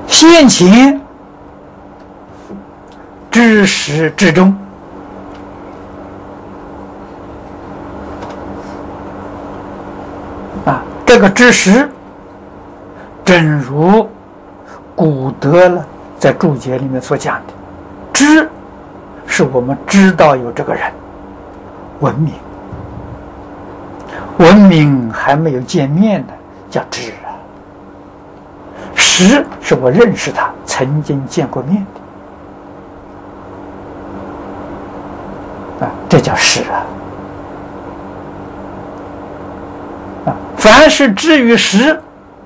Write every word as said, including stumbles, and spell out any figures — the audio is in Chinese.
先前知始至终，啊，这个知识，正如古德了在注解里面所讲的，知是我们知道有这个人，文明，文明还没有见面呢，叫知啊。识是我认识他，曾经见过面的，啊，这叫识啊。啊，凡是知与识，